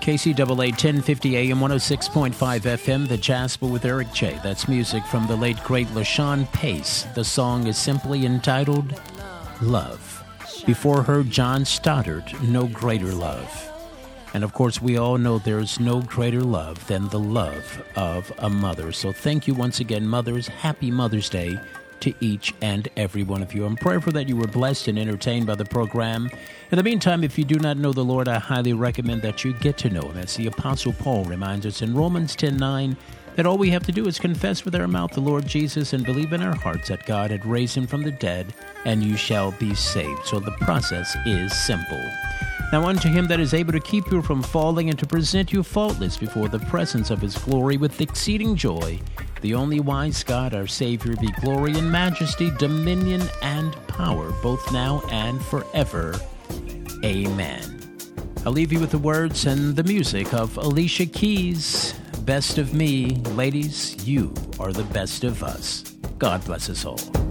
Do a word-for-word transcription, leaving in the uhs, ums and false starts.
K C A A ten fifty A M, one oh six point five F M, The Jasper with Eric J. That's music from the late, great LaShawn Pace. The song is simply entitled Love. Before her, John Stoddard, No Greater Love. And of course, we all know there's no greater love than the love of a mother. So thank you once again, mothers. Happy Mother's Day to each and every one of you. I'm prayerful that you were blessed and entertained by the program. In the meantime, if you do not know the Lord, I highly recommend that you get to know him. As the Apostle Paul reminds us in Romans ten nine, that all we have to do is confess with our mouth the Lord Jesus and believe in our hearts that God had raised him from the dead, and you shall be saved. So the process is simple. Now unto him that is able to keep you from falling and to present you faultless before the presence of his glory with exceeding joy, the only wise God, our Savior, be glory and majesty, dominion and power, both now and forever. Amen. I'll leave you with the words and the music of Alicia Keys, Best of Me. Ladies, you are the best of us. God bless us all.